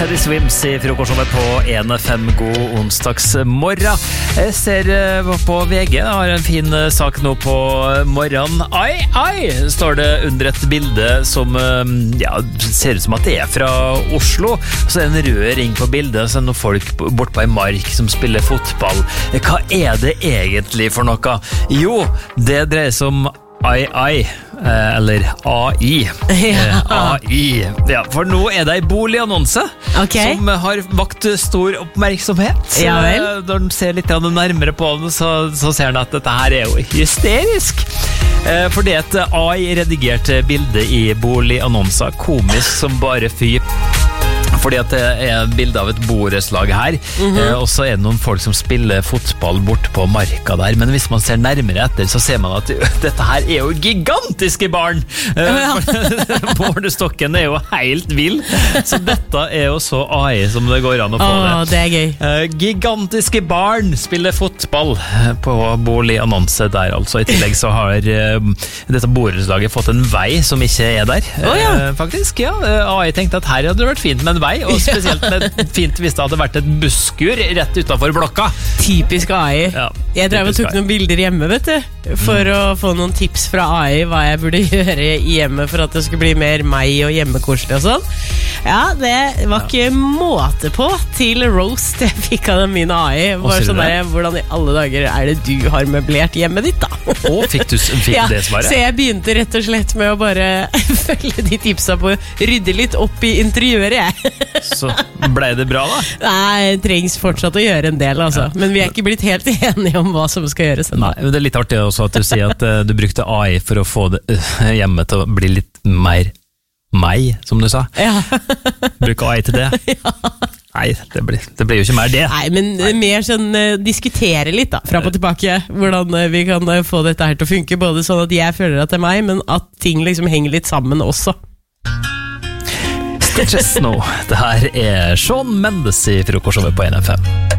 Teddy Swims I frokostshowet på 1FM. God onsdagsmorgen. Jeg ser på VG, jeg har en fin sak nå på morgenen. Ai, står det under et bilde som ser ut som at det fra Oslo. Så en rød ring på bildet, så noen folk bort på en mark som spiller fotball. Hva det egentlig for noe? Jo, det dreier seg om AI, eller AI. AI. Ja, for nå det en boligannonse som har vakt stor oppmerksomhet. Ja vel. Når den ser litt nærmere på den, så ser den at dette her jo hysterisk. For det et AI-redigert bilde I boligannonser, komisk som bare fy. Fordi at det et bilde av et borettslag her, og så det noen folk som spiller fotball bort på marka der, men hvis man ser nærmere etter, så ser man at dette her jo gigantiske barn! Målestokken jo helt vill, så dette jo så AI som det går an å få det. Det gøy. Gigantiske barn spiller fotball på boligannonse der, altså. I tillegg så har dette borettslaget fått en vei som ikke der, faktisk. Ja, AI tenkte at her hadde det vært fint med en vei, og spesielt fint hvis det hadde vært et busskur rett utenfor blokka. Typisk AI. Ja, jeg drev og tok noen bilder hjemme, vet du, for å få noen tips fra AI hva jeg burde gjøre I hjemme for at det skulle bli mer meg og hjemmekoselig og sånn. Ja, det var ikke måte på til roast jeg fikk av min AI. Bare sånn der, hvordan I alle dager det du har møblert hjemmet ditt da? Fikk du det svaret? Så jeg begynte rett og slett med å bare følge de tipsa på å rydde litt opp I interiøret, jeg. Så ble det bra da? Nei, trengs fortsatt å gjøre en del altså. Men vi ikke blitt helt enige om hva som skal gjøres. Nei, det litt artig også at du sier at du brukte AI for å få det hjemme til å bli litt mer meg, som du sa. Ja. Bruke AI til det. Ja. Nei, det blir jo ikke mer det. Nei, men mer sånn diskutere litt da, fram og tilbake, hvordan vi kan få dette her til å funke, både sånn at jeg føler at det meg, men at ting liksom henger litt sammen også. Stitches nå. Det her Shawn Mendes I frokostshowet på 1FM.